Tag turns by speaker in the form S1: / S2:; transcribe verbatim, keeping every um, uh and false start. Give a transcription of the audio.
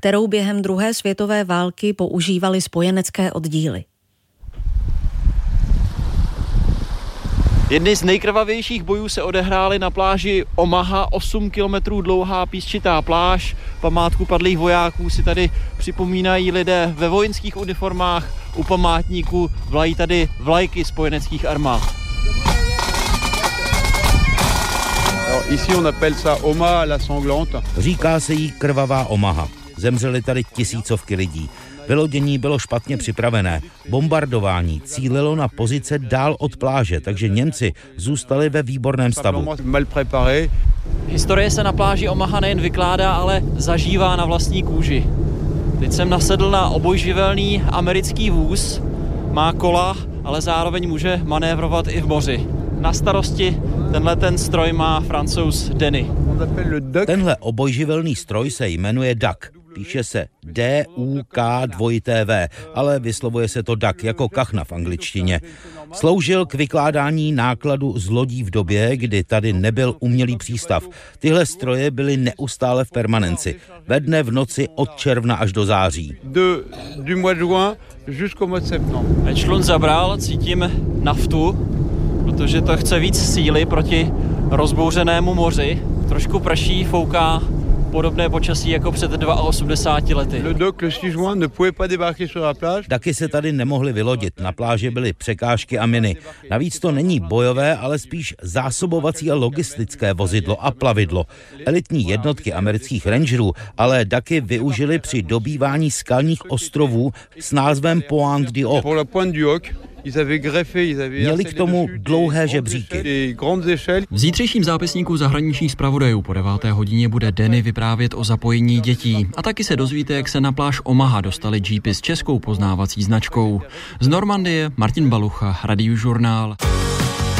S1: kterou během druhé světové války používaly spojenecké oddíly.
S2: Jedny z nejkrvavějších bojů se odehrály na pláži Omaha, osm kilometrů dlouhá písčitá pláž. Památku padlých vojáků si tady připomínají lidé ve vojenských uniformách. U památníku vlají tady vlajky spojeneckých armád.
S3: Ici on appelle ça Omaha la sanglante.
S4: Říká se jí krvavá Omaha. Zemřely tady tisícovky lidí. Vylodění bylo špatně připravené. Bombardování cílilo na pozice dál od pláže, takže Němci zůstali ve výborném stavu.
S2: Historie se na pláži Omaha nejen vykládá, ale zažívá na vlastní kůži. Teď jsem nasedl na obojživelný americký vůz. Má kola, ale zároveň může manévrovat i v moři. Na starosti tenhle ten stroj má Francouz Denny.
S4: Tenhle obojživelný stroj se jmenuje D U C. Píše se D U K dvojité V, ale vyslovuje se to D U C jako kachna v angličtině. Sloužil k vykládání nákladu z lodí v době, kdy tady nebyl umělý přístav. Tyhle stroje byly neustále v permanenci. Ve dne v noci od června až do září.
S2: Ten člun zabral, cítím naftu, protože to chce víc síly proti rozbouřenému moři. Trošku prší, fouká podobné počasí jako před osmdesáti dvěma lety.
S4: Taky se tady nemohli vylodit. Na pláži byly překážky a miny. Navíc to není bojové, ale spíš zásobovací a logistické vozidlo a plavidlo. Elitní jednotky amerických rangerů ale Daky využili při dobývání skalních ostrovů s názvem Pointe du Hoc. Měli k tomu dlouhé žebříky.
S5: V zítřejším zápisníku zahraničních zpravodajů po deváté hodině bude Denny vyprávět o zapojení dětí. A taky se dozvíte, jak se na pláž Omaha dostali jeepy s českou poznávací značkou. Z Normandie Martin Balucha, Radiožurnál.